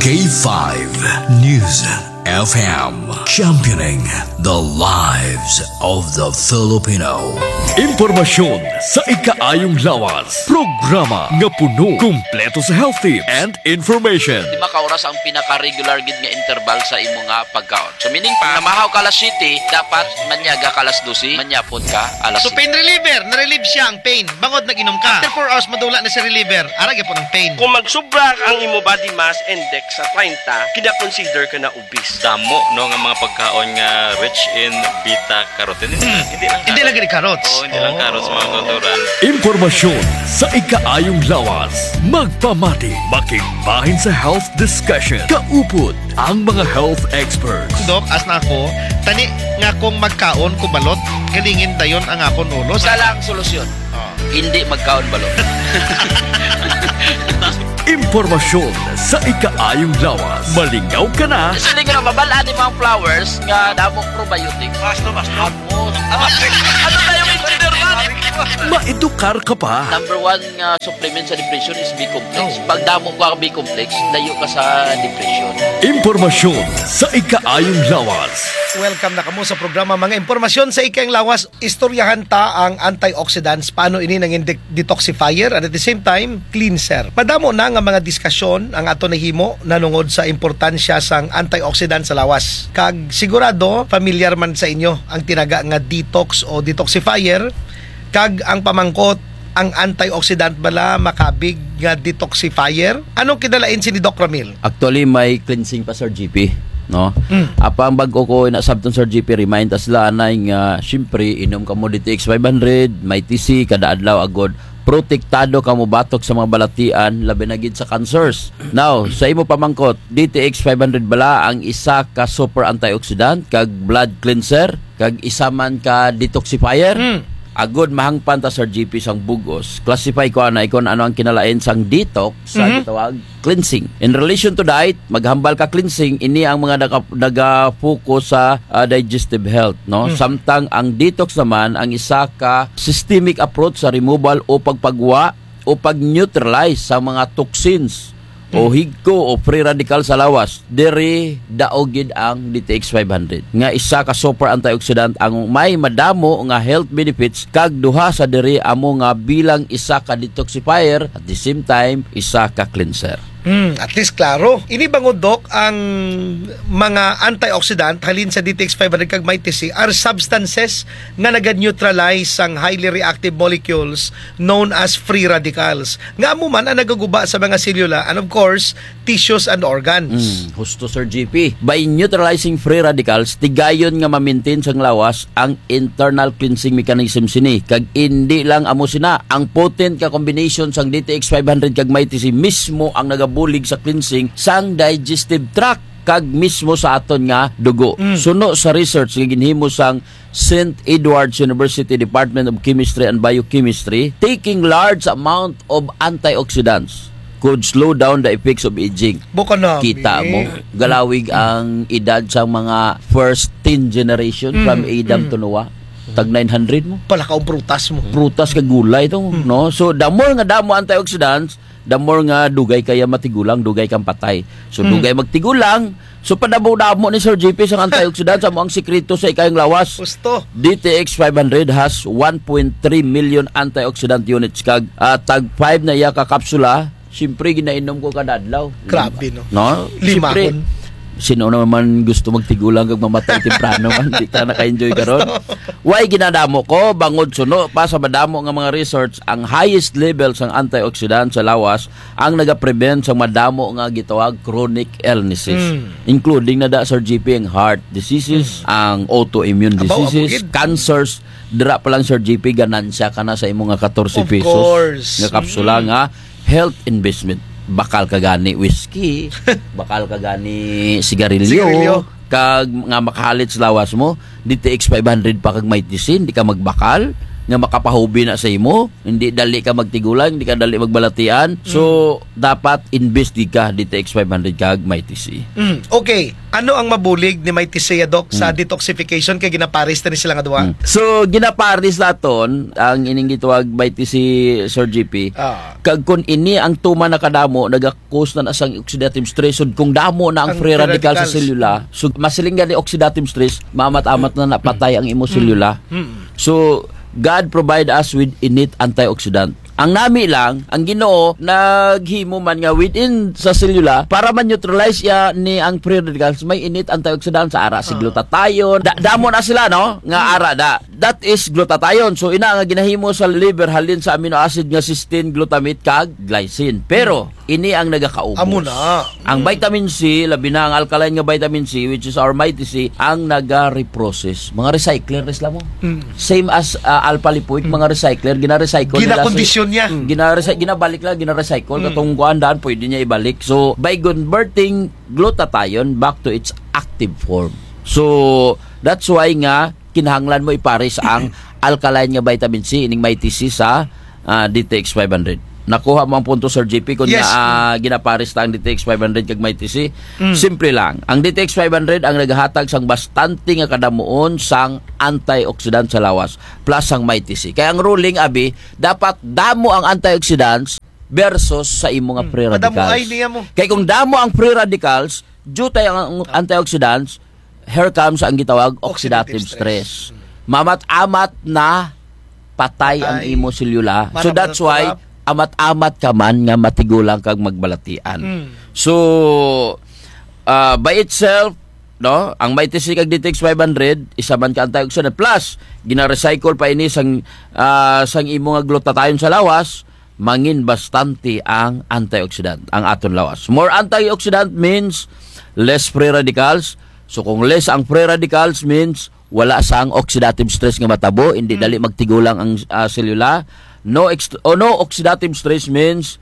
K5 News FM, championing the lives of the Filipino. Impormasyon sa ikaayong lawas. Programa nga puno, kumpleto sa health tips and information. 5 oras ang pinaka-regular gid nga interval sa imo nga pagkaon. So meaning pa, namahaw ka alas 7, dapat manyaga ka alas 12, manyapon ka alas 7. So pain reliever, na-relieve siya ang pain. Bangod nag-inom ka. After 4 hours madula na si reliever, arag po ng pain. Kung magsubra ang imo body mass index sa 30, kina-consider ka na obese. Damo no nga mga pagkaon nga rich in beta carotene. Hindi lang gani carrots. Hindi lang carrots mga kultural. Impormasyon sa ikaayong lawas. Magpamati, makigbahin sa health discussion. Kaupod ang mga health experts. Dok, as na ako, tani nga kung magkaon ko balot, galingin dayon ang akon ulo. Isa lang solusyon. Hindi magkaon balot. Impormasyon sa ikaayong lawas. Malingaw ka na. Kasi nga mabalaan ni mga flowers nga damong probiotic. Basto. Ano na yung engineer man? Maedukar ka pa. Number 1 nga supplement sa depression is B-complex. Pag damo ka B-complex, layo ka sa depression. Impormasyon sa ikaayong lawas. Welcome na kamo sa programa Mga Impormasyon sa Ikayong Lawas. Istoryahan ta ang antioxidants, paano ini nang detoxifier at at the same time, cleanser. Madamo na nga mga diskusyon ang ato nahimo nanungod sa importansya sang antioxidant sa lawas. Kag sigurado, familiar man sa inyo ang tinaga nga detox o detoxifier. Kag ang pamangkot, ang antioxidant bala makabig nga detoxifier. Anong kinalain si ni Doc Ramil? Actually, may cleansing pa, Sir GP. No? Apang bago ko inasabton, Sir GP, remind us lang na syempre, inom ka mo DTX 500, may TC, kada adlaw agod, protektado ka mo batok sa mga balatian, labi na gid sa cancers. Now, sa imo pamangkot, DTX 500 bala ang isa ka super antioxidant, kag blood cleanser, kag isa man ka detoxifier. Agod mahangpan ta, Sir GP, sang bugos. Classify ko na ikon ano ang kinalain sang detox sa gitawag cleansing. In relation to diet, maghambal ka cleansing, ini ang mga naga-focus sa digestive health, no? Samtang ang detox naman ang isa ka systemic approach sa removal o pagpagwa o pag-neutralize sa mga toxins o higko o free radical sa lawas. Diri daogid ang DTX 500 nga isa ka super antioxidant ang may madamo nga health benefits, kag duha sa diri amo nga bilang isa ka detoxifier at the same time isa ka cleanser. At least klaro. Ini bangod, Doc, ang mga antioxidant halin sa DTX 500 kag may TC are substances nga naga-neutralize ang highly reactive molecules known as free radicals. Nga mo man ang nagaguba sa mga selula and of course, tissues and organs. Husto, Sir GP. By neutralizing free radicals, tigayon nga ma-maintain sang lawas ang internal cleansing mechanism sini. Kag hindi lang amo sina, ang potent ka combination sang DTX 500 kag may TC mismo ang bulig sa cleansing sang digestive tract kag mismo sa aton nga dugo. Suno sa research nga ginhimo sang St. Edward's University Department of Chemistry and Biochemistry, taking large amount of antioxidants could slow down the effects of aging. Buka na. Kita mo, galawig ang edad sa mga first 10 generation from Adam to Noah. Tag 900 mo. Pala ka prutas mo. Prutas kag gulay to, no? So the more nga damo antioxidants, the more nga dugay kaya matigulang, dugay kang patay. So dugay magtigulang, so padamo-damo ni Sir JP sa antioxidant sa mo ang sikreto sa ikayong lawas. Gusto. DTX 500 has 1.3 million antioxidant units, kag tag 5 na iya ka kapsula. Siyempre ginainom ko kada adlaw. Grabe, no? No? Limahon. Sino naman gusto magtigulang kag mamatay temprano man, di ta naka-enjoy karon. Why ginadamo ko bangod suno pa sa madamo nga mga research ang highest levels ng antioxidant sa lawas ang naga-prevent sa madamo nga gitawag chronic illnesses, including na Sir GP ang heart diseases, ang autoimmune diseases, cancers. Dira pa lang, Sir GP, ganansya ka na sa imong nga 14 pesos course. nga kapsula nga health investment. Bakal ka gani whiskey, bakal ka gani sigarilyo, kag nga makahalit sa lawas mo, DTX 500 pa kag may tisin, di ka magbakal, nga makapahubi na sa imo, hindi dali ka magtigulang, hindi ka dali magbalatian. So dapat invest di ka DTX 500 kag may TC. Okay, ano ang mabulig ni may TC Doc sa detoxification kay ginaparis na ni sila nga duha? So ginaparis naton ang ining gitawag may TC Sir GP. Kag kun ini ang tuma na kadamo naga-cause na asang oxidative stress, so kung damo na ang free radical sa selula, so masilingan ni oxidative stress, mamat-amat na napatay ang imo selula. So God provide us with innate antioxidant. Ang nami lang, ang Ginoo naghimo man nga within sa selula para man neutralize ya ni ang free radicals, may innate antioxidant sa ara si glutathione. Damo na sila no nga ara that is glutathione. So ina nga ginahimo sa liver halin sa amino acid nga cysteine, glutamate kag glycine. Pero ini ang nagakaubos. Amo na. Ang vitamin C, labi na ang alkaline nga vitamin C, which is our mighty C, ang naga-reprocess. Mga recycler res mo. Same as alpha lipoic, mga recycler, gina-recycle nila. Ginakondisyon niya. Ginabalik lang, gina-recycle. Katong kuandaan, pwede niya ibalik. So, by converting glutathione back to its active form. So, that's why nga, kinahanglan mo ipares ang alkaline nga vitamin C, ining mighty C sa DTX 500. Nakuha mo ang punto Sir JP kung ginapares ta ang DTX 500 kag may TC. Simple lang. Ang DTX 500 ang nagahatag sang bastante nga kadamuon sang antioxidant sa lawas plus ang may TC. Kaya ang ruling abi dapat damo ang antioxidants versus sa imo nga free radicals. Madamo niya mo. Kaya kung damo ang free radicals, due tayo ang antioxidants, here comes ang gitawag oxidative stress. Mamat-amat na patay ang imo selula. So that's why amat-amat ka man nga matigulang kag magbalatian. So by itself, no, ang may TC kag DTX 500 isa man ka antioxidant plus gina-recycle pa ini sang imo nga glutathione sa lawas, mangin bastante ang antioxidant ang aton lawas. More antioxidant means less free radicals. So kung less ang free radicals means wala sang oxidative stress nga matabo, hindi dali magtigulang ang selula. No oxidative stress means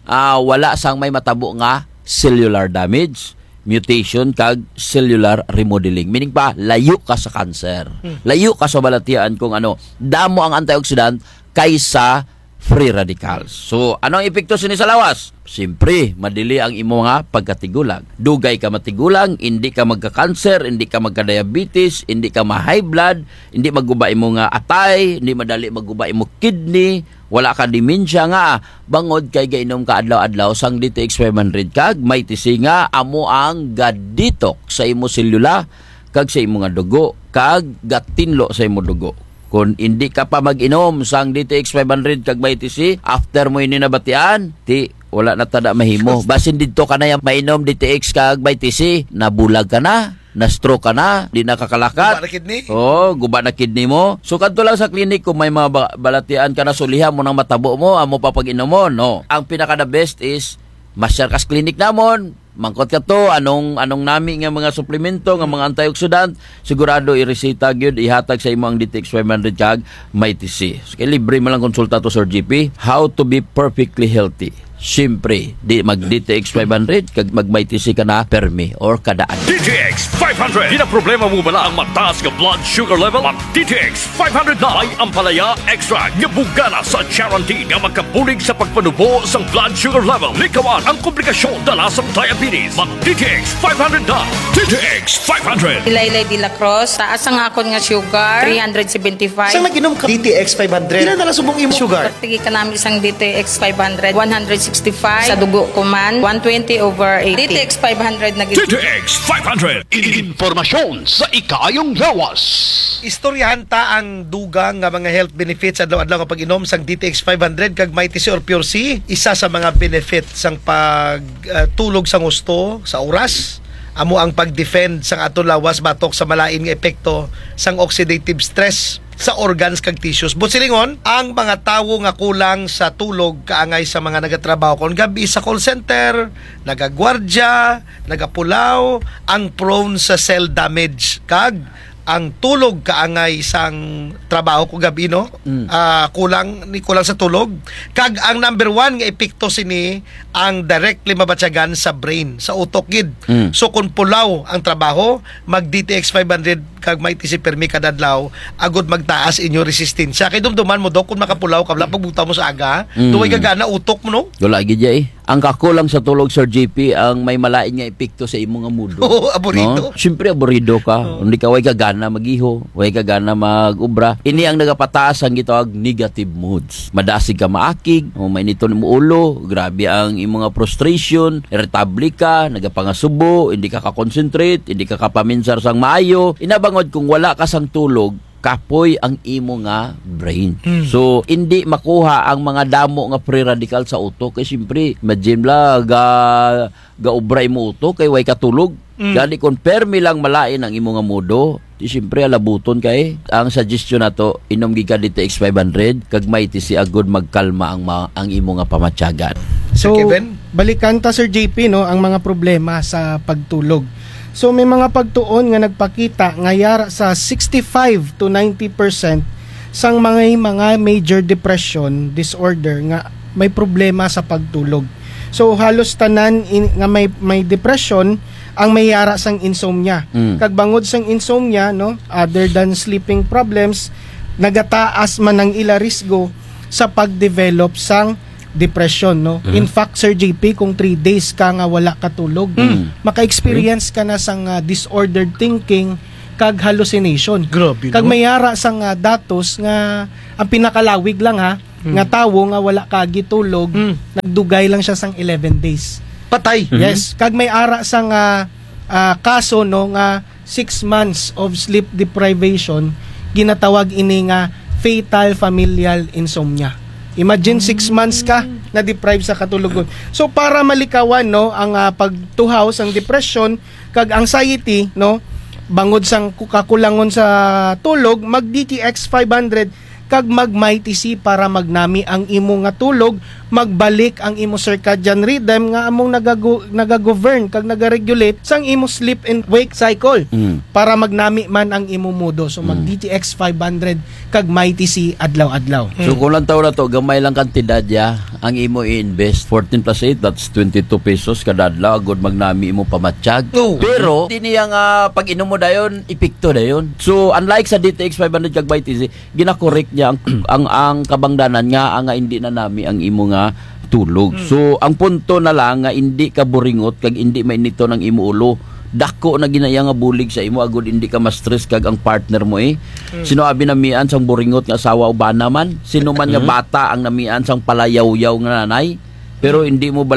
wala sang may matabo nga cellular damage, mutation kag cellular remodeling. Meaning pa layo ka sa cancer. Layo ka sa balatian kung damo ang antioxidant kaysa free radicals. So, ano ang epekto sini sa lawas? Siyempre, madili ang imo nga pagkatigulang. Dugay ka matigulang, hindi ka magka-cancer, hindi ka magka-diabetes, hindi ka ma-high blood, hindi maguba imo nga atay, hindi madali maguba imo kidney, wala ka dementia nga. Bangod kay gainom ka adlaw-adlaw sang DTX 500 kag may TC nga amo ang ga-detox sa imo selula kag sa imo nga dugo kag gatinlo sa imo dugo. Kung hindi ka pa mag-inom sang DTX 500 kag may TC, after mo ini nabatian, wala na tada mahimo. Basin dito ka na yung mainom DTX kag may TC, nabulag ka na, na-stroke ka na, di nakakalakat. Guba na kidney? Guba na kidney mo. So kadto lang sa klinik kung may mga balatian ka na, sulihan mo ng matabo mo, amo pa pag-inom mo. No. Ang pinaka the best is masyar kas klinik namon. Mangkot ka to, anong nami nga mga suplemento, nga mga antioxidant, sigurado i-reseta gyud ihatag sa imo ang DTX 500 kag may TC. So, libre mo lang konsulta to Sir GP. How to be perfectly healthy. Siyempre, mag DTX 500 kag mag may TC ka na permi or kadaan. DTX 500. Di na problema mo bala ang mataas nga blood sugar level? Mag DTX 500 na ay ampalaya extra nga bugana sa guarantee nga magkabulig sa pagpanubo sa blood sugar level. Likawan ang komplikasyon dala sa diabetes. Mag DTX 500 na. DTX 500. Ilaylay de la Cruz, taas ang akon nga sugar, 375. Saan nag-inom ka? DTX 500. Ilan na lang subong imo sugar? Tigi ka namin isang DTX 500, 165. Sa dugo ko man, 120/8. DTX 500 na DTX 500. Informasyon sa ikayong lawas. Istoryahan ta ang dugang nga mga health benefits adlaw-adlaw kapag inom sang DTX 500 kag may TC or Pure C. Isa sa mga benefits sang pagtulog sang gusto sa oras, amo ang pag-defend sang aton lawas batok sa malain nga epekto sang oxidative stress sa organs kag tissues. Busilingon, ang mga tawo nga kulang sa tulog kaangay sa mga nagatrabaho kon gabi sa call center, nagagwardya, nagapulaw, ang prone sa cell damage kag ang tulog kaangay sang trabaho ko gabi no. Kulang sa tulog. Kag ang number 1 nga epekto sini ang directly mabatyagan sa brain, sa utok gid. So kung pulaw ang trabaho, mag DTX 500 kag may TC permi kadadlaw, agud magtaas inyo resistensya. Kay dumduman mo do kung makapulaw ka wala pagbuta mo sa aga, duway gagana utok mo no. Wala gid ya Ang kakulang sa tulog, Sir JP, ang may malain nga epekto sa imong nga mudo. Oo, aburido. No? Siyempre, aburido ka. Hindi ka, way ka gana mag-iho, way ka gana mag-ubra. Ini ang nagapataas ang gitawag negative moods. Madasig ka maakig, may nito mo ulo, grabe ang imong nga frustration, irritable ka, nagapangasubo, hindi ka ka-concentrate, hindi ka kapaminsar sang maayo. Inabangod kung wala ka sang tulog, kapoy ang imo nga brain. So, hindi makuha ang mga damo nga free radical sa utok. Kaya siyempre, imagine la, ga-ubray mo utok, kay way katulog. Gani kung permi lang malain ang imo nga mudo, di siyempre alabuton kay. Ang suggestion na to, inom giga DTX 500, kag may tisi agud magkalma ang imo nga pamatyagan. So, Kevin? balikan ta Sir JP no, ang mga problema sa pagtulog. So may mga pagtuon nga nagpakita nga yara sa 65 to 90% sang mga major depression disorder nga may problema sa pagtulog. So halos tanan nga may depression ang may yara sang insomnia. Kag bangod sang insomnia no, other than sleeping problems, nagataas man ang ila risgo sa pagdevelop sang depression no. In fact Sir JP, kung 3 days ka nga wala katulog, maka-experience ka na sang disordered thinking kag hallucination. Grabe, kag no? may yara sang datos nga ang pinakalawig lang nga tawo nga wala ka gitulog, nagdugay lang siya sang 11 days. Patay. Yes, kag may ara sang kaso no nga 6 months of sleep deprivation, ginatawag ini nga fatal familial insomnia. Imagine 6 months ka na deprive sa katulugon. So para malikawan no ang pagtuhaw sang depression kag anxiety no, bangod sang kakulangon sa tulog, mag DTX 500 kag mag MyTC para magnami ang imo nga tulog, magbalik ang imo circadian rhythm nga among nagagovern kag nagaregulate sang imo sleep and wake cycle para magnami man ang imo mudo. So mag DTX 500 kag MyTC adlaw-adlaw. So kung lang taon na to, gamay lang kantidad ya ang imo i-invest. 14 plus 8, that's 22 pesos kada adlaw, agud magnami imo pamatsyag. Pero di niya nga pag inom mo dayon, epekto dayon. So unlike sa DTX 500 kag MyTC, gina-correct niya ang kabangdanan nga hindi na nami ang imo nga tulog. So ang punto na lang nga hindi ka buringot kag hindi mainito ng imo ulo. Dako na ginaya nga bulig sa imo agud hindi ka ma-stress kag ang partner mo Sino abi namian sang buringot nga asawa o bana man? Sino man nga bata ang namian sang palayaw-yaw nga nanay? Pero hindi mo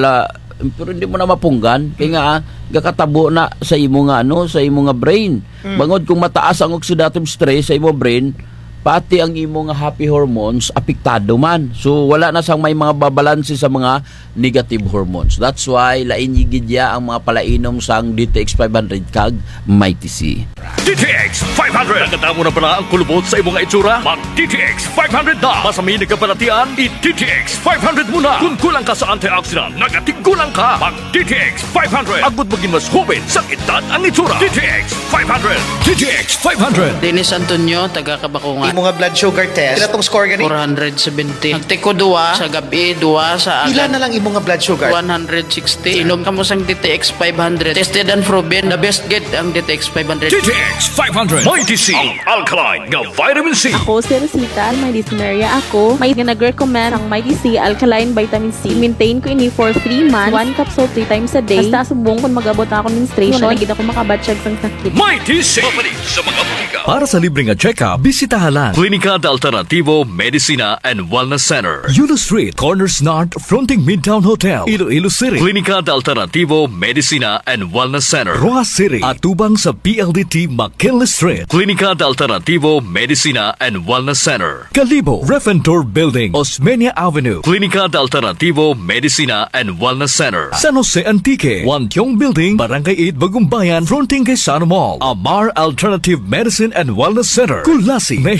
na mapunggan kay nga gakatabo na sa imo nga sa imo nga brain. Bangod kung mataas ang oxidative stress sa imo brain, pati ang imo nga happy hormones apektado man. So wala na sang may mga babalanse sa mga negative hormones. That's why lain gidya ang mga palainom sang DTX 500 kag MyTC. DTX 500. Nagkatamo na pala ang kulubot sa imong itsura? Mag DTX 500 na. Masami nagkabalatian, i-DTX 500 muna. Kung kulang ka sa antioxidant, nagatigulang ka. Mag DTX 500. Agud maging mas hubin sa edad ang itsura. DTX 500. DTX 500. Dennis Antonio, taga Kabakungan. Imo nga blood sugar test. Pila tong score gani? 470. Nagtiko 2 sa gabi, 2 sa agad. Pila na lang imo nga blood sugar? 160. Inom ka mo sang DTX 500. Tested and proven. The best get ang DTX 500. DTX 500. MyTC. Ang alkaline nga vitamin C. Ako si Rosita, may dyspnea ako. May nag-recommend ang MyTC Alkaline Vitamin C. Maintain ko ini for 3 months. 1 capsule 3 times a day. Basta subong kung mag-abot ako menstruation. Wala nagid ako makabatsyag sang sakit. MyTC. Mapalit sa mga butika. Para sa libreng check-up, bisitahan lang Klinika de Alternativo Medicina and Wellness Center, Yulo Street, Corners North, fronting Midtown Hotel, Iloilo City. Klinika de Alternativo Medicina and Wellness Center, Roa City, atubang sa PLDT McKinley Street. Klinika de Alternativo Medicina and Wellness Center, Calibo, Refentor Building, Osmeña Avenue. Klinika de Alternativo Medicina and Wellness Center, San Jose Antique, Wantiong Building, Barangay 8, Bagumbayan, fronting kay Sano Mall. Amar Alternative Medicine and Wellness Center, Kulasi, Mesh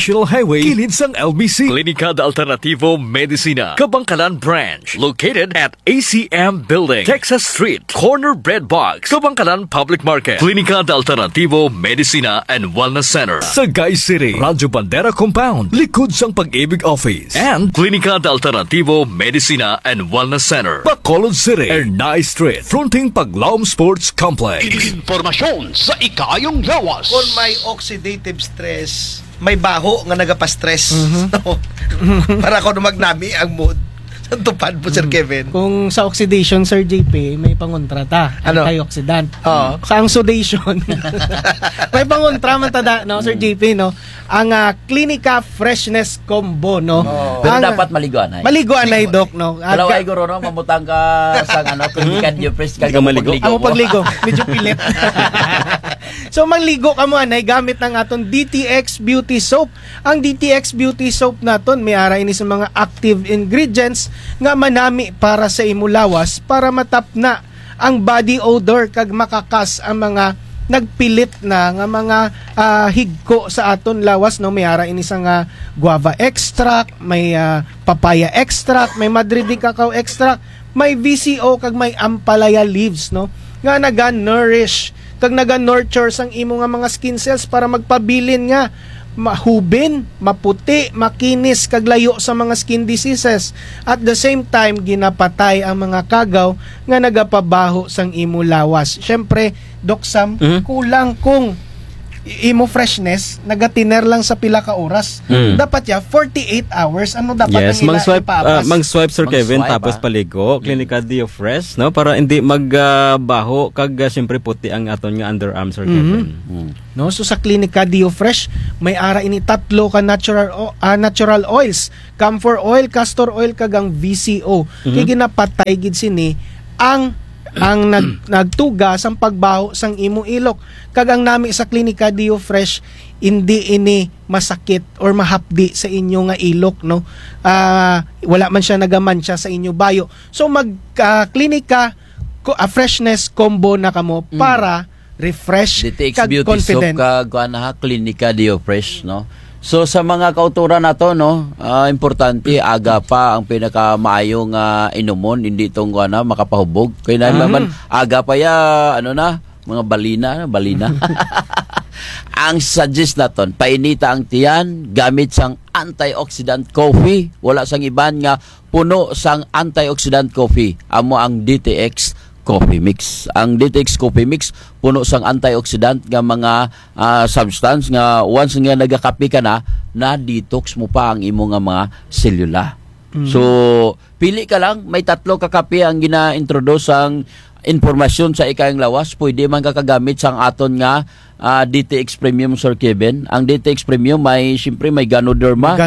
National Highway, kilid sang LBC. Klinika de Alternativo Medicina, Kabangkalan Branch, located at ACM Building, Texas Street, Corner Bread Box, Kabangkalan Public Market. Klinika de Alternativo Medicina and Wellness Center, Sagay City, Radyo Bandera Compound, likod sang Pag-ibig Office. And Klinika de Alternativo Medicina and Wellness Center, Bacolod City, Ernay Street, fronting Paglaom Sports Complex. Impormasyon sa ikayong lawas. Kung may oxidative stress, may baho nga nagapastress. No? Para ko magnami ang mood. Ang tupad po, Sir Kevin. Kung sa oxidation, Sir JP, may pangontrata. Ano? Antioxidant. Oo. Sa oxidation, may pangontra man tada, no, Sir JP, no? Ang Clinica Freshness Combo, no? Pero Ang, dapat maliguan ay. maliguan ay, Doc, no? Kalau ay guro no, mamutang ka sa Clinica de Fresh ka maligo. Ako pagligo, medyo pilit. So mangligo ka mo anay gamit ng aton DTX Beauty Soap. Ang DTX Beauty Soap naton may ara ini sa mga active ingredients nga manami para sa imo lawas para matapna ang body odor kag makakas ang mga nagpilit na nga mga higko sa aton lawas, no? May ara ini sa nga guava extract, may papaya extract, may Madrid cacao extract, may VCO kag may ampalaya leaves, no? Nga naga-nourish kag naga-nurture sang imo nga mga skin cells para magpabilin nga mahubin, maputi, makinis kag layo sa mga skin diseases. At the same time ginapatay ang mga kagaw nga nagapabaho sang imo lawas. Syempre, Doc Sam, kulang kung imo freshness nagatiner lang sa pila ka oras. Dapat ya 48 hours. Ano dapat ang mag-swipe Sir Kevin Mag-swipe, tapos paligo. Clinica Dio Fresh, no? Para hindi magbaho kag siyempre puti ang aton nga underarm, Sir Kevin. No, so sa Clinica Dio Fresh may ara ini tatlo ka natural oils, camphor oil, castor oil kag ang VCO. Kay ginapatay gid sini ang nagtuga sang pagbaho sang imo ilok. Kag ang nami sa Clinica Dio Fresh hindi ini masakit or mahapdi sa inyo nga ilok, no? Wala man siya nagamansya sa inyo bayo. So mag Clinica Freshness Combo na kamo para refresh DTX kag Beauty confident. Soap kag Clinica Dio Fresh, no? So sa mga kauturan nato, no, importante aga pa ang pinakamaayong inumon, hindi tong makapahubog. Kaya naman aga pa ya mga balina. Ang suggest naton, painita ang tiyan gamit sang antioxidant coffee. Wala sang iban nga puno sang antioxidant coffee. Amo ang DTX Coffee Mix. Ang DTX Coffee Mix puno sang antioxidant nga mga substance nga once nga nagakape ka na detox mo pa ang imo nga mga selula. So pili ka lang, may tatlo ka kape ang gina-introduce ang informasyon sa ikayang lawas. Pwede man kakagamit sang aton nga DTX Premium, Sir Kevin. Ang DTX Premium may siyempre may Ganoderma.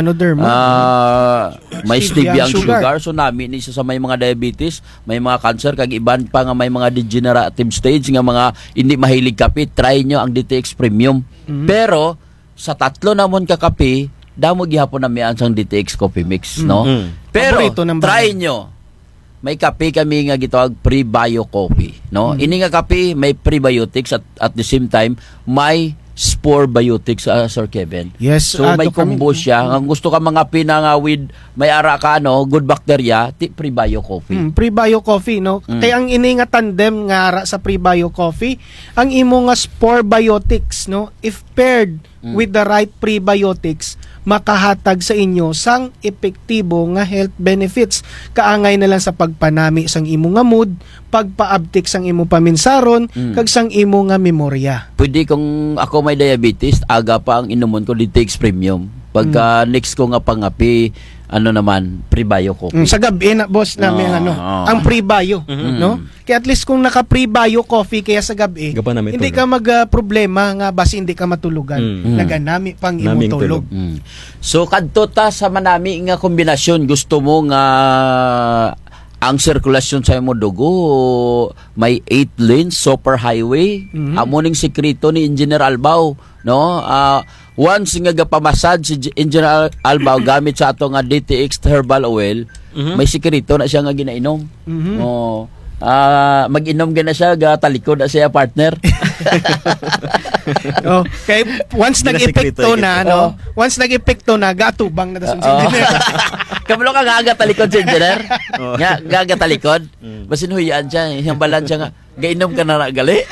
May stevia ang sugar. So nami ni sa may mga diabetes, may mga cancer kag iban pa nga may mga degenerative stage nga mga hindi mahilig kape. Try nyo ang DTX Premium. Pero sa tatlo namon ka kape, damo gihapon na mian sang DTX Coffee Mix, no? Pero try nyo. May kape kami nga gitawag pre-bio coffee, no? Ini nga kape may prebiotics at the same time may spore biotics, Sir Kevin. Yes. So may combo siya. Ang gusto ka mga pinanga with may ara ka good bacteria, pre-bio coffee. Pre-bio coffee, no? Kaya ang ini nga tandem nga ara sa pre-bio coffee, ang imo nga spore biotics, no? If paired with the right prebiotics, makahatag sa inyo sang epektibo nga health benefits. Kaangay na lang sa pagpanami sang imo nga mood, pagpaabtik sang imo paminsaron, kag sang imo nga memorya. Pwede kung ako may diabetes, aga pa ang inumon ko DTX Premium. Pagka next ko nga pangapi, naman, pre-bio coffee. Sa gabi na, boss, namin ang pre-bio, no? Kaya at least kung naka-pre-bio coffee kaya sa gabi, hindi ka mag-problema nga basi hindi ka matulugan. Naganami pang imong tulog. So kadto ta sa manami nga kombinasyon, gusto mo nga ang sirkulasyon sa imo dugo may 8 lanes super highway. Amo ning sekreto ni Engineer Albao, no? Once nga gapamasad si Engineer Albao gamit sa ato nga DTX herbal oil, may sekreto na siya nga ginainom. Mag-inom gina siya, talikod na siya partner. Oh, kay once Hindi na nag-epekto sekreto, na, no? Once nag-epekto na, gatubang na dasun si engineer. Kabalo ka nga talikod si engineer. Nga talikod. Basin huyaan siya, yung balansya nga. Gainom ka na gali.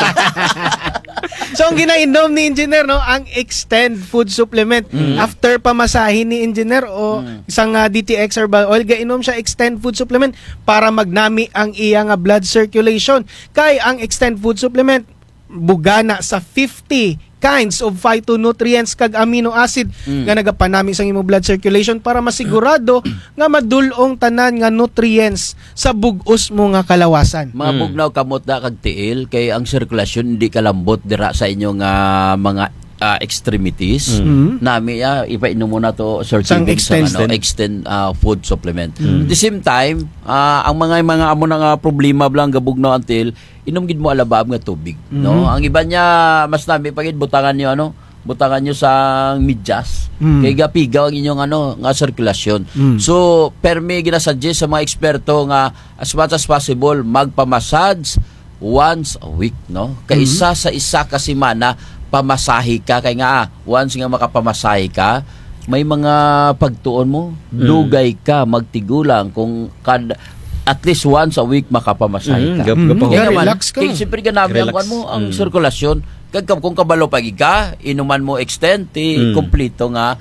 So, ang ginainom ni engineer, no, ang extend food supplement. After pamasahin ni engineer o isang DTX herbal oil, gainom siya extend food supplement para magnami ang iyang blood circulation. Kay ang extend food supplement, bugana sa 50 kinds of phytonutrients kag amino acid nga nagapanami sa imong blood circulation para masigurado nga madulong tanan nga nutrients sa bug-os mo nga kalawasan. Mga bugnaw kamot na kag tiil kay ang sirkulasyon hindi kalambot dira sa inyong mga extremities. Nami ipainom mo na to Sir Sang Kevin sa extend food supplement. At the same time, ang mga amo nga problema blang gabugnaw until inom gid mo alabab nga tubig, no? Ang iba niya mas nami pagid butangan niyo sa medyas kay gapigaw ang inyong nga sirkulasyon. So permi ginasuggest sa mga eksperto nga as much as possible magpamassage once a week, no? Kay isa sa isa ka semana pamasahe ka kay nga once nga makapamasahe ka may mga pagtuon mo dugay ka magtigulang kung at least once a week makapamasahe ka. Relax ka. Kaya siyempre ganami ang sirkulasyon. Kung kabalo pagi ka, inuman mo extend, kompleto nga,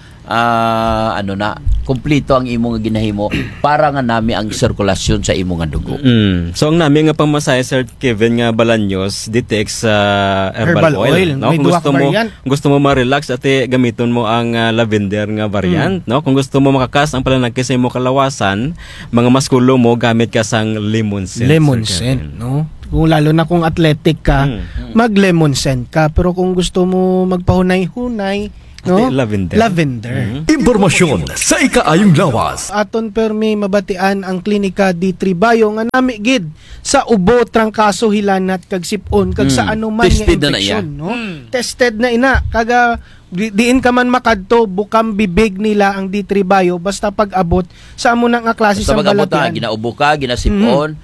kompleto ang imong ginahimo para nga nami ang sirkulasyon sa imong nga dugo. So ang nami nga pamasahe Sir Kevin nga Balanyos DTX herbal oil, no? Kung gusto mo ma-relax at gamiton mo ang lavender nga variant, no? Kung gusto mo makakas ang pananakit sa imong kalawasan, mga maskulo mo gamit ka sang lemon scent. Lemon scent, no? Kung lalo na kung athletic ka, mag-lemon scent ka. Pero kung gusto mo magpahunay-hunay, no? Lavender. Impormasyon sa ikaayong lawas. Aton permi mabatian ang klinika D3 Bio nga nami gid sa ubo, trangkaso, hilanat kag sipon kag sa anuman nga infection, no? Tested na ina kaga diin ka man makadto bukang bibig nila ang D3 Bio basta pag-abot sa amo nga klase sa balatian. Ginaubo ka, ginasipon.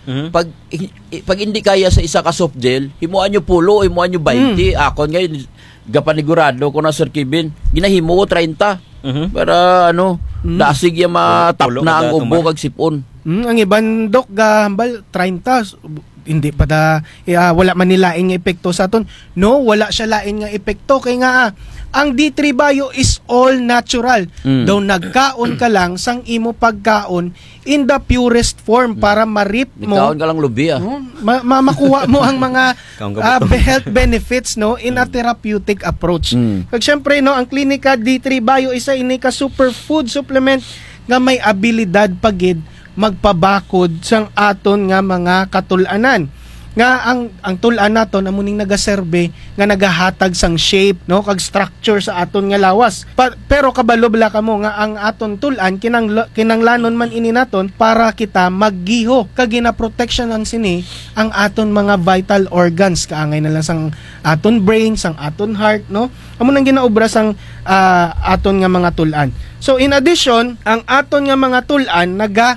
Pag hindi kaya sa isa ka soft gel, himuan nyo pulo, himuan nyo 20. Akon ngayon gapanigurado ko na Sir Kevin, ginahimo ko 30. Para dasig ya matap na ang ubo kag sipon. Ang ibang dok gahambal 30 hindi pa wala man nilain nga epekto sa aton. No, wala siya lain nga epekto kay nga ang D3 Bio is all natural. Daw nagkaon ka lang sang imo pagkaon in the purest form para ma-reap mo. Nagkaon ka lang lubi makuha mo ang mga health benefits, no, in a therapeutic approach. Kag syempre, no, ang klinika D3 Bio isa ini ka superfood supplement nga may abilidad pagid magpabakod sang aton nga mga katulanan. Nga ang tulan naton amuning nagaserbe nga nagahatag sang shape, no, kag structure sa aton nga lawas. Pero kabalo bala kamo nga ang aton tulan kinanglanon man ini naton para kita maggiho kag gina-protectionan sini ang aton mga vital organs kaangay na lang sang aton brain, sang aton heart, no. Amo nang ginaobra sang aton nga mga tulan. So in addition, ang aton nga mga tulan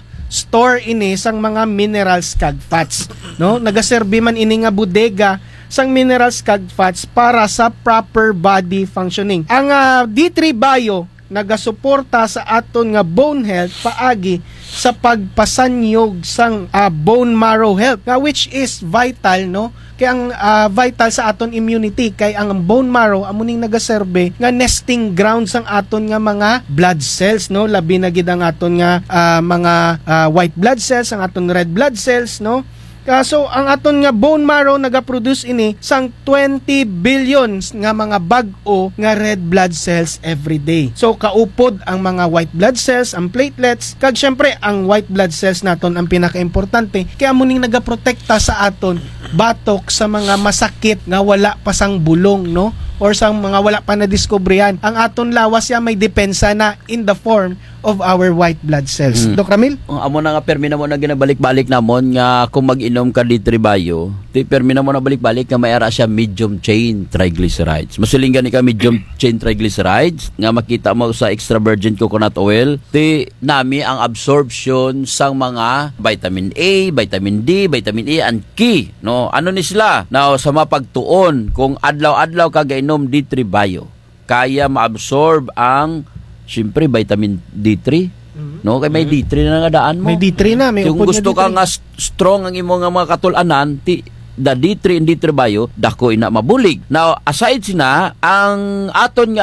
store ini sang mga minerals kag fats, no? Nagaserbi man ini nga bodega sang minerals kag fats para sa proper body functioning. Ang D3 Bio nagasuporta sa aton nga bone health paagi sa pagpasanyog sang bone marrow health, which is vital, no? Kay ang vital sa aton immunity kay ang bone marrow amuning nagaserbe nga nesting ground sang aton nga mga blood cells, no? Labi na gid ang aton nga mga white blood cells, ang aton red blood cells, no? So ang aton nga bone marrow nagaproduce ini sang 20 billion nga mga bag-o nga red blood cells every day. So kaupod ang mga white blood cells, ang platelets, kag syempre ang white blood cells naton ang pinakaimportante kaya muning nagaprotekta sa aton batok sa mga masakit nga wala pa sang bulong, no, or sang mga wala pa na diskubrihan. Ang aton lawas ya may depensa na in the form of our white blood cells. Doc Ramil? Amo na nga permi na mo na ginabalik-balik namon nga kung mag-inom ka D3 Bio, permi na mo na balik-balik nga mayara siya medium chain triglycerides. Masuling gani ka medium chain triglycerides nga makita mo sa extra virgin coconut oil, nami ang absorption sang mga vitamin A, vitamin D, vitamin E and K, no? Ano ni sila? Now sa mapagtuon kung adlaw-adlaw ka gainom D3 Bio, kaya ma-absorb ang siyempre vitamin D3, no? Kay may D3 na nga daan mo. May D3 na, may kung gusto ka nga strong ang imong mga katulanan, the D3 and D3 Bio dako ina mabulig. Now aside sina ang aton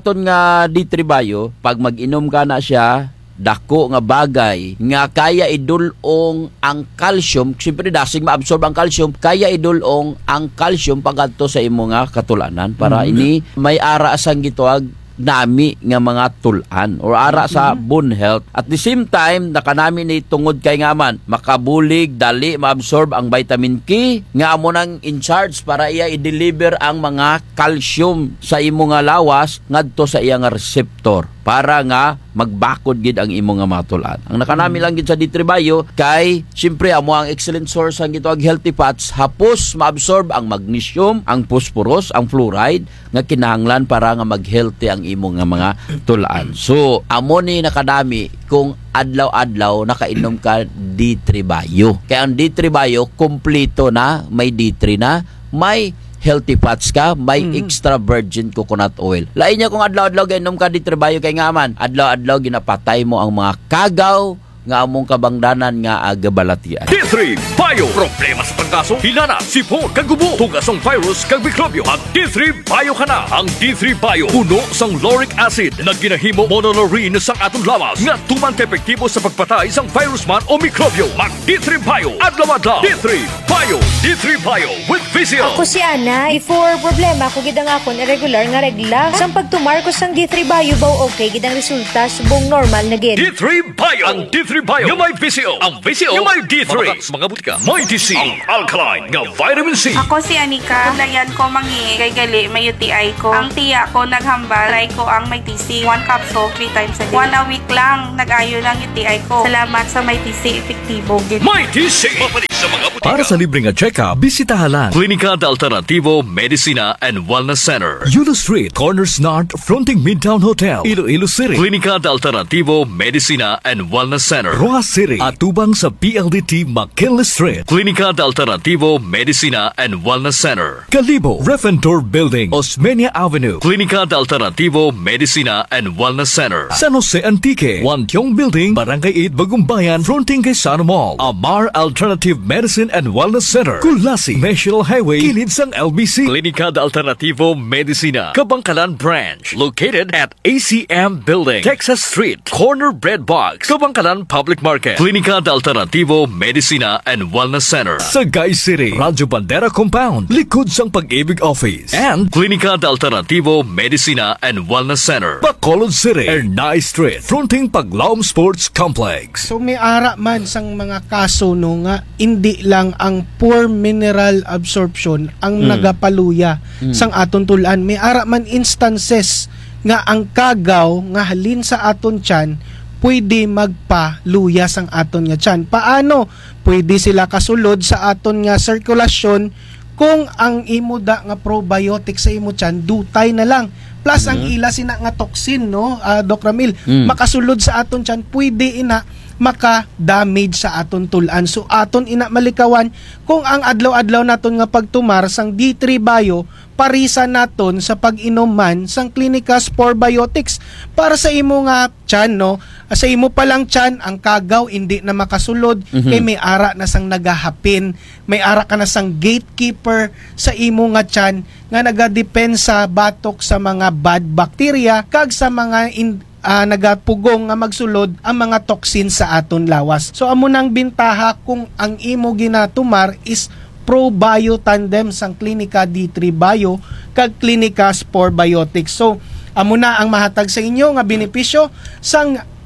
nga D3 Bio, pag mag-inom ka na siya, dako nga bagay nga kaya idulong ang calcium, siyempre dasig ma-absorb ang calcium, kaya idulong ang calcium pagadto sa imo nga katulanan para ini may ara sang gituag nami nga mga tulan or ara sa bone health. At the same time, nakanami ni tungod kay nga man makabulig, dali maabsorb ang vitamin K nga amo nang in charge para iya i-deliver ang mga calcium sa imo nga lawas ngadto sa iya nga receptor para nga magbakod gid ang imo nga matulan. Ang nakanami lang gid sa D3 Bio kay siyempre amo ang excellent source ang gituag healthy fats, hapos maabsorb ang magnesium, ang phosphorus, ang fluoride nga kinahanglan para nga mag-healthy ang imo nga mga tulan. So amo ni nakanami kung adlaw-adlaw nakainom ka D3 Bio. Kaya ang D3 Bio kompleto na, may D3 na, may healthy fats ka, may extra virgin coconut oil. Lain niya kung adlaw-adlaw gainom ka D3 Bio kay nga man, adlaw-adlaw ginapatay mo ang mga kagaw nga among kabangdanan nga agabalatian. D3 Bio. Problema sa pagkaso, hinana, sipon, kagubo, tugas ng virus, kag mikrobyo. Ang D3 Bio ka na. Ang D3 Bio, puno sang lauric acid na ginahimo monolaurin sang atong lawas nga tuman ka epektibo sa pagpatay sang virus man o mikrobyo. Mag D3 Bio, adlaw-adlaw. D3 Bio. D3 Bio with Vizio. Ako si Ana, before problema ko gidang akon irregular nga regla. Sang pagtumar ko sang D3 Bio baw okay gidang resulta subong normal na gid. D3 Bio. Ang D3 Bio nga may Vizio. Ang Vizio nga may D3. Mga butika, may TC. Ang alkaline nga vitamin C. Ako si Anika. Layan ko mangi kay gali may UTI ko. Ang tiya ko naghambal. Try ko ang may TC. 1 capsule 3 times a day. 1 a week lang. Nag-ayo lang UTI ko. Salamat sa may TC. Epektibo. May TC. Para sa libreng check-up, bisitahan Klinika de Alternativo Medicina and Wellness Center, Yulo Street, Corners North, fronting Midtown Hotel, Iloilo City. Klinika de Alternativo Medicina and Wellness Center, Roa City, atubang sa PLDT McKinley Street. Klinika de Alternativo Medicina and Wellness Center, Calibo, Refentor Building, Osmeña Avenue. Klinika de Alternativo Medicina and Wellness Center, San Jose Antique, Wantiong Building, Barangay 8, Bagumbayan, fronting kay Sana Mall. Amar Alternative Medicine and Wellness Center, Kulasi, National Highway, kilid sang LBC. Klinika de Alternativo Medicina, Kabangkalan Branch, located at ACM Building, Texas Street, Corner Bread Box, Kabangkalan Public Market. Klinika de Alternativo Medicina and Wellness Center, Sagay City, Radyo Bandera Compound, likod sang Pag-ibig Office. And Klinika de Alternativo Medicina and Wellness Center, Bacolod City, Ernay Street, fronting Paglaom Sports Complex. So may ara man sang mga kaso no nga hindi lang ang poor mineral absorption ang nagapaluya sang aton tulan. May ara man instances nga ang kagaw nga halin sa aton tiyan pwede magpaluya sang aton nga tiyan. Paano? Pwede sila kasulod sa aton nga sirkulasyon kung ang imo da nga probiotic sa imo tiyan dutay na lang. Plus ang ila sina nga toxin no, Doc Ramil, makasulod sa aton tiyan pwede ina maka-damage sa aton tulan. So aton ina malikawan kung ang adlaw-adlaw naton nga pagtumar sang D3 Bio parisa naton sa pag-inom man sang Klinika Spore Biotics para sa imo nga tiyan no. Sa imo pa lang tiyan ang kagaw hindi na makasulod kay may ara na sang nagahapin, may ara ka na sang gatekeeper sa imo nga tiyan nga nagadepensa batok sa mga bad bacteria kag sa mga nagapugong nga magsulod ang mga toxin sa aton lawas. So amo nang bintaha kung ang imo ginatumar is ProBio Tandem sang Klinika D3 Bio kag Klinika Spore Biotics. So amo na ang mahatag sa inyo nga benepisyo sang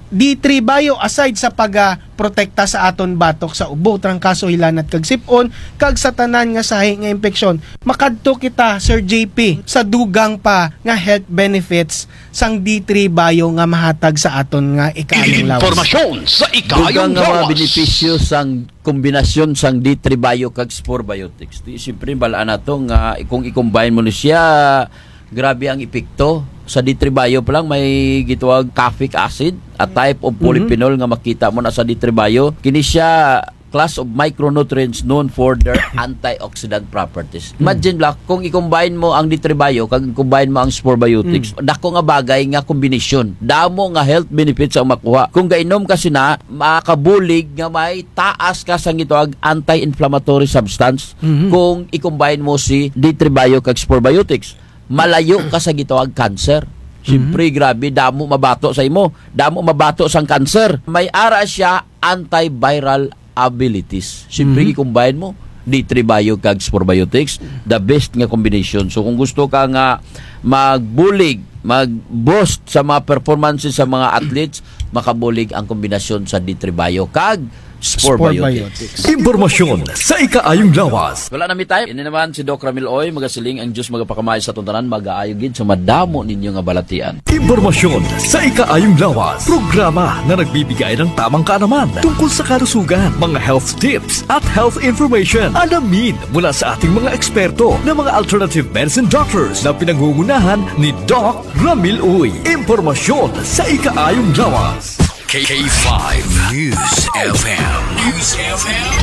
D3 Bio aside sa pag-protekta sa aton batok sa ubo, trangkaso, hilanat kag sipon, kag sa tanan nga sahi nga infeksyon, makadto kita Sir JP sa dugang pa nga health benefits sang D3 Bio nga mahatag sa aton nga ikaaling lawas. Informasyon sa ikayong Dugang nga mga lawas. benepisyo sang kombinasyon sang D3 Bio kag Spore Biotics. Siyempre balaan nato nga kung i-combine mo ni siya, grabe ang epekto. Sa D3 Bio pa lang may gituwag caffeic acid, a type of polyphenol nga makita mo na sa D3 Bio. Kini siya class of micronutrients known for their antioxidant properties. Imagine lang, kung i-combine mo ang D3 Bio kag i-combine mo ang Spore Biotics, dako nga bagay nga kombinasyon. Damo nga health benefits ang makuha. Kung gainom kasi na, makabulig nga may taas ka sang gituwag anti-inflammatory substance kung i-combine mo si D3 Bio kag Spore Biotics. Malayo ka sa gitawag cancer. Siyempre, grabe, damo mabato sa imo. Damo mabato sang cancer. May ara siya antiviral abilities. Siyempre, i-combine mo D3 Bio kag Spore Biotics, the best nga combination. So, kung gusto ka nga magbulig, mag-boost sa mga performances sa mga athletes, makabulig ang kombinasyon sa D3 Bio kag Spore Biotics. Impormasyon sa ikaayong lawas. Wala na mi time. Ini naman si Doc Ramil Oy, magasiling ang Diyos magapakamay sa tuntanan, mag-aayo gid sa madamo ninyo nga balatian. Impormasyon sa ikaayong lawas. Programa na nagbibigay ng tamang kaalaman tungkol sa kalusugan, mga health tips at health information. Alamin mula sa ating mga eksperto na mga alternative medicine doctors na pinangungunahan ni Doc Ramil Oy. Impormasyon sa ikaayong lawas. K5 News FM.